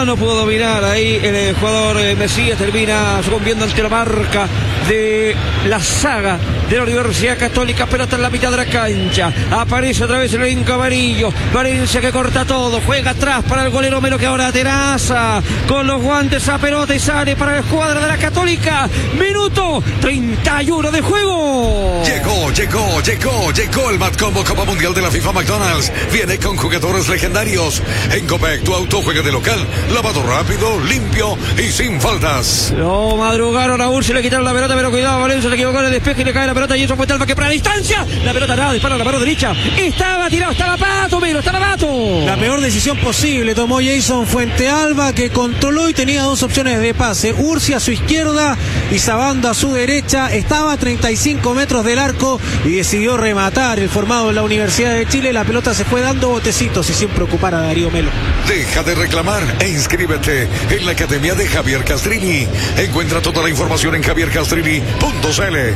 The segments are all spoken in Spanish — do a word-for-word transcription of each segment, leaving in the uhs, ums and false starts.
no pudo dominar ahí el, el jugador eh, Mesías, termina sucumbiendo ante la marca de la saga de la Universidad Católica. Pelota en la mitad de la cancha, aparece otra vez el elenco amarillo. Valencia que corta todo, juega atrás para el golero Melo, que ahora teraza con los guantes a pelota y sale para el cuadro de la Católica. Minuto treinta y uno de juego. Llegó, llegó, llegó, llegó el Mad Combo Copa Mundial de la FIFA McDonald's. Viene con jugadores legendarios. En Copec, tu auto juega de local, lavado rápido, limpio y sin faltas. Lo madrugaron a Ursi, le quitaron la pelota, pero cuidado, Valencia se equivocó en el despeje y le cae la pelota y eso fue Talva que para la distancia. La pelota nada, dispara a la mano derecha. Estaba tirado, estaba Pato, Melo, estaba Pato. La peor decisión posible tomó Jason Fuentealba, que controló y tenía dos opciones de pase. Ursi a su izquierda y Sabando a su derecha. Estaba a treinta y cinco metros del arco y decidió rematar el formado de la Universidad de Chile. La pelota se fue dando botecitos y sin preocupar a Darío Melo. Deja de reclamar e inscríbete en la Academia de Javier Castrilli. Encuentra toda la información en javier castrilli punto c l.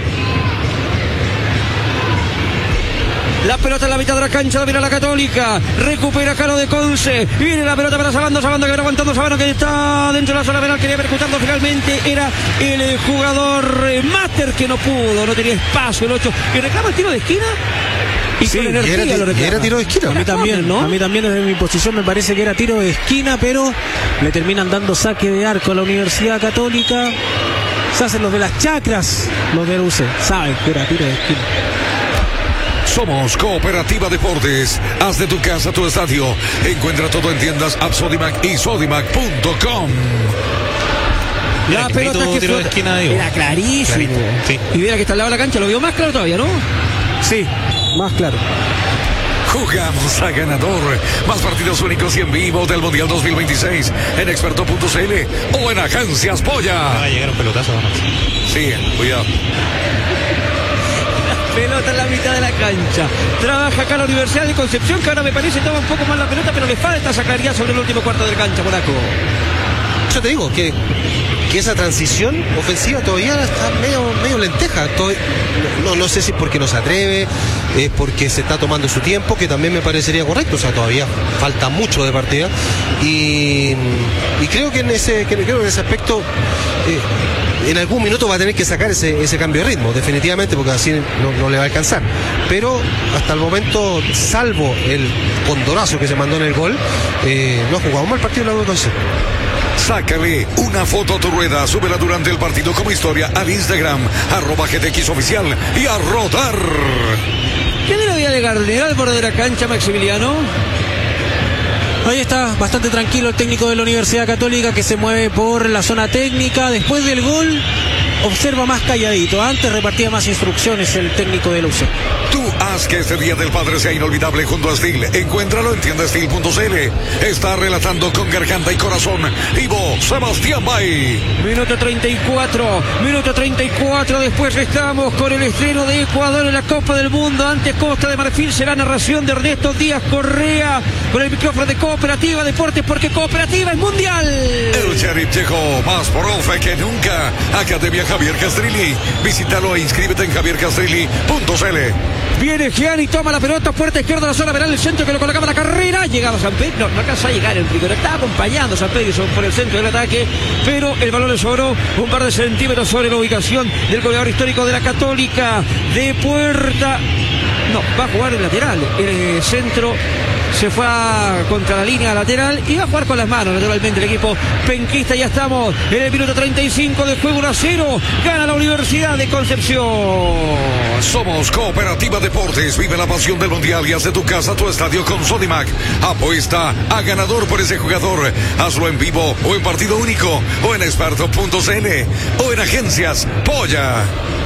La pelota en la mitad de la cancha, domina la Católica. Recupera Caro de Conce. Viene la pelota para Sabando. Sabando que viene aguantando. Sabando que está dentro de la zona penal. Quería percutarlo finalmente. Era el jugador Mater que no pudo. No tenía espacio el ocho. Y reclama el tiro de esquina. Y sí, con energía era, lo reclama. era tiro de esquina. A mí también, ¿no? A mí también desde mi posición me parece que era tiro de esquina, pero le terminan dando saque de arco a la Universidad Católica. Se hacen los de las chacras, los de U C. Saben que era tiro de esquina. Somos Cooperativa Deportes. Haz de tu casa tu estadio. Encuentra todo en tiendas App Sodimac y sodimac punto com. La pelota que tiro de esquina, digo. Era clarísimo. Clarito, sí. Y mira que está al lado de la cancha, lo vio más claro todavía, ¿no? Sí, más claro. Jugamos a ganador. Más partidos únicos y en vivo del Mundial dos mil veintiséis en experto punto c l o en Agencias Polla. Va a llegar un pelotazo, ¿no? Sí, cuidado. Pelota en la mitad de la cancha. Trabaja acá la Universidad de Concepción, que ahora me parece toma un poco más la pelota, pero le falta esa claridad sobre el último cuarto de cancha, Monaco. Yo te digo que, que esa transición ofensiva todavía está medio, medio lenteja. Todo, no, no sé si es porque no se atreve, es porque se está tomando su tiempo, que también me parecería correcto. O sea, todavía falta mucho de partida. Y, y creo que en ese, que, creo que en ese aspecto eh, en algún minuto va a tener que sacar ese, ese cambio de ritmo, definitivamente, porque así no, no le va a alcanzar. Pero hasta el momento, salvo el condorazo que se mandó en el gol, eh, no ha jugado mal partido la U C. Sácale una foto a tu rueda, súbela durante el partido como historia al Instagram, arroba G T X oficial y a rodar. ¿Qué de la vida de Gardner al borde de la cancha, Maximiliano? Ahí está, bastante tranquilo el técnico de la Universidad Católica, que se mueve por la zona técnica. Después del gol, observa más calladito. Antes repartía más instrucciones el técnico de la U C. Tú haz que este Día del Padre sea inolvidable junto a Steel. Encuéntralo en tienda steel punto c l. Está relatando con garganta y corazón Ivo Sebastián Bay. Minuto treinta y cuatro, minuto treinta y cuatro. Después estamos con el estreno de Ecuador en la Copa del Mundo ante Costa de Marfil. Será narración de Ernesto Díaz Correa con el micrófono de Cooperativa Deportes, porque Cooperativa es mundial. El Sheriff llegó más profe que nunca. Academia Javier Castrilli. Visítalo e inscríbete en javier castrilli punto c l. Viene Gianni, toma la pelota, puerta izquierda, la zona penal, el centro que lo colocaba la carrera. Llegaba San Pedro, no, no alcanzó a llegar el primero. Estaba acompañando a San Pedro por el centro del ataque, pero el balón le sobró un par de centímetros sobre la ubicación del goleador histórico de la Católica. De puerta, no, va a jugar el lateral. El centro se fue a, contra la línea lateral y va a jugar con las manos naturalmente el equipo penquista. Ya estamos en el minuto treinta y cinco de juego, uno a cero. Gana la Universidad de Concepción. Somos Cooperativa Deportes. Vive la pasión del mundial y haz de tu casa tu estadio con Sodimac. Apuesta a ganador por ese jugador. Hazlo en vivo o en partido único o en experto punto c l o en Agencias Polla.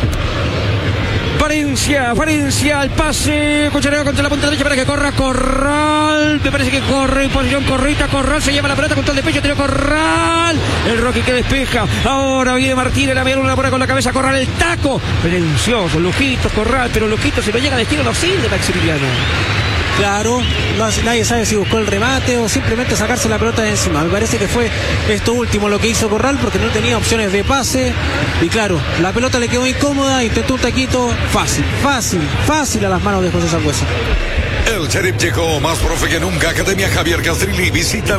Valencia, Valencia, al pase, Cuchareo contra la punta derecha para que corra Corral, me parece que corre en posición correcta, Corral se lleva la pelota con todo el de pecho, tiene Corral, el Rocky que despeja, ahora viene Martínez, la media luna por con la cabeza, Corral, el taco, pretencioso, Lujitos, Corral, pero Lujitos si no llega a destino no sirve, Maximiliano. Claro, no, nadie sabe si buscó el remate o simplemente sacarse la pelota de encima. Me parece que fue esto último lo que hizo Corral, porque no tenía opciones de pase. Y claro, la pelota le quedó incómoda, intentó un taquito fácil, fácil, fácil a las manos de José Sangüesa. El Sheriff llegó más profe que nunca. Academia Javier Castrilli. Visítalo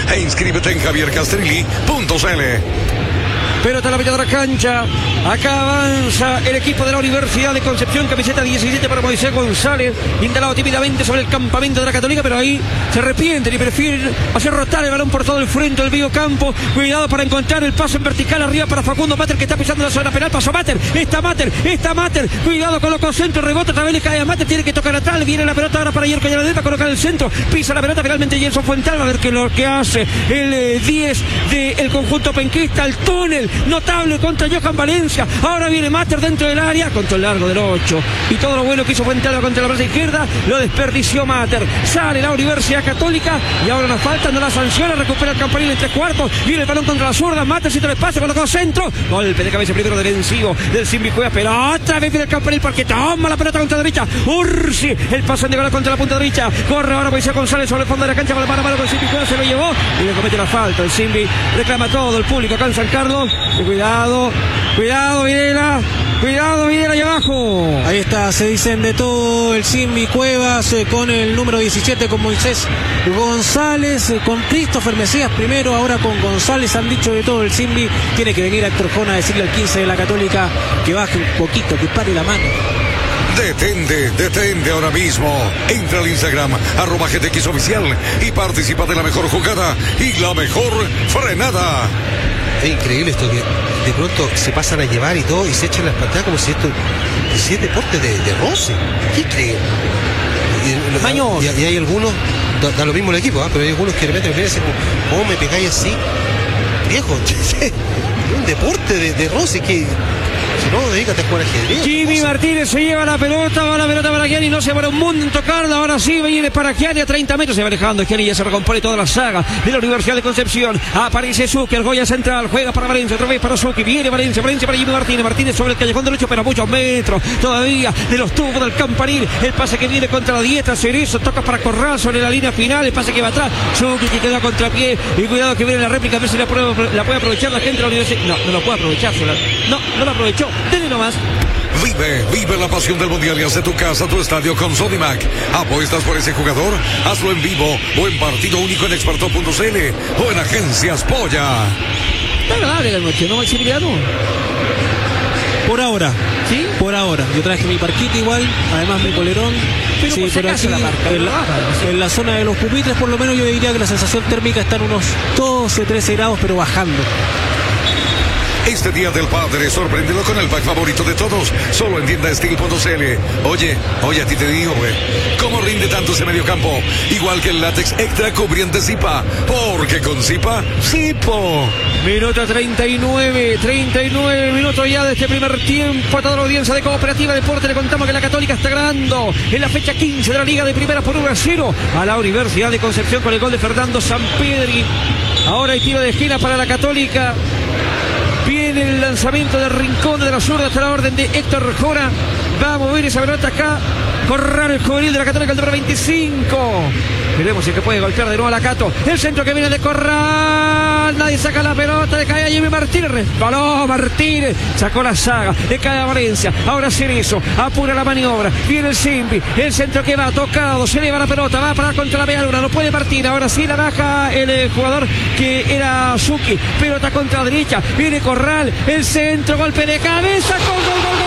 e inscríbete en javier castrilli punto c l. Pelota a la mitad de la cancha. Acá avanza el equipo de la Universidad de Concepción. Camiseta diecisiete para Moisés González. Instalado tímidamente sobre el campamento de la Católica, pero ahí se arrepienten y prefieren hacer rotar el balón por todo el frente del medio campo. Cuidado para encontrar el paso en vertical arriba para Facundo Mater, que está pisando la zona penal. Pasó Mater. Está Mater. Está Mater. Cuidado con los concentros. Rebote. Otra vez le cae a Mater. Tiene que tocar atrás. Viene la pelota ahora para Yerko Yaladel para colocar el centro. Pisa la pelota. Finalmente Jenson Fuental. A ver qué lo que hace el eh, diez del conjunto penquista. El túnel notable contra Johan Valencia. Ahora viene Mater dentro del área, contra el largo del ocho. Y todo lo bueno que hizo Fuentalba contra la braza izquierda lo desperdició Mater. Sale la Universidad Católica y ahora nos falta, no la sanciona, recupera el campanil en tres cuartos. Viene el balón contra la zurda. Mater siente el espacio, colocó centro. Golpe de cabeza primero defensivo del Simbi Cuevas, pero otra vez viene el campanil porque toma la pelota contra la derecha. Ursi, el paso en diagonal contra la punta derecha. Corre ahora Moisés González sobre el fondo de la cancha con la mano a mano con el Simbi Cuevas, se lo llevó y le comete la falta. El Simbi reclama todo el público acá en San Carlos. Y cuidado, cuidado Videla, cuidado Videla ahí abajo. Ahí está, se dicen de todo el Simbi Cuevas eh, con el número diecisiete, con Moisés González, eh, con Christopher Mesías primero, ahora con González. Han dicho de todo el Simbi. Tiene que venir Héctor Jona a decirle al quince de la Católica que baje un poquito, que pare la mano. Detente, detente ahora mismo. Entra al Instagram, arroba G T X oficial y participa de la mejor jugada y la mejor frenada. Es increíble esto, que de pronto se pasan a llevar y todo y se echan las pantallas como si esto si es deporte de, de roce. ¿Qué creen? Y, y, y hay algunos, da, da lo mismo el equipo, ¿eh? Pero hay algunos que de repente me dicen, ¿cómo me pegáis así? Viejo, es un deporte de, de roce que... Si no, dedícate a jugar ajedrez. Jimmy Martínez se lleva la pelota, va la pelota para Gianni, no se va a un mundo en tocarla, ahora sí viene para Gianni a treinta metros, se va alejando, Gianni ya se recompone toda la saga de la Universidad de Concepción. Aparece Zucchi, el Goya central, juega para Valencia, otra vez para Zucchi, viene Valencia, Valencia para Jimmy Martínez, Martínez sobre el callejón derecho, pero a muchos metros todavía de los tubos del campanil. El pase que viene contra la dieta, Cerezo, toca para Corral sobre la línea final, el pase que va atrás, Zucchi que queda a contrapié, y cuidado que viene la réplica, a ver si la, prueba, la puede aprovechar la gente de la Universidad. No, no lo puede aprovechar, no, no lo aprovechó, denle nomás. Vive, vive la pasión del Mundial y haz de tu casa tu estadio con Sodimac. ¿Apuestas por ese jugador? Hazlo en vivo o en partido único en experto punto c l o en Agencias Polla. Está agradable la noche, ¿no, Maximiliano? Por ahora. ¿Sí? Por ahora. Yo traje mi parquita igual, además mi polerón. Pero sí, por si pero acaso aquí, la marca, en, la, en la zona de los pupitres, por lo menos yo diría que la sensación térmica está en unos doce, trece grados, pero bajando. Este Día del Padre, sorpréndelo con el pack favorito de todos, solo en tienda steel punto c l. Oye, oye, a ti te digo, güey, ¿cómo rinde tanto ese mediocampo? Igual que el látex extra cubriente Zipa, porque con Zipa, Zipo. Minuto treinta y nueve, treinta y nueve minutos ya de este primer tiempo. A toda la audiencia de Cooperativa Deporte le contamos que la Católica está ganando en la fecha quince de la Liga de Primera por uno a cero a la Universidad de Concepción con el gol de Fernando Sampedri. Ahora hay tiro de esquina para la Católica. Viene el lanzamiento del rincón de la zurda hasta la orden de Héctor Jora. Va a mover esa pelota acá. Correr el juvenil de la Católica, el número veinticinco. Veremos si es que puede golpear de nuevo a la Cato. El centro que viene de Corral. Nadie saca la pelota. Le cae a Jimmy Martínez. Resbaló Martínez. Sacó la saga. Le cae a Valencia. Ahora Cerezo. Apura la maniobra. Viene el Simbi. El centro que va tocado. Se eleva la pelota. Va a parar contra la media luna. No puede Martínez. Ahora sí la baja el eh, jugador que era Zucchi. Pelota contra la derecha. Viene Corral. El centro. Golpe de cabeza. Gol, gol, gol, gol.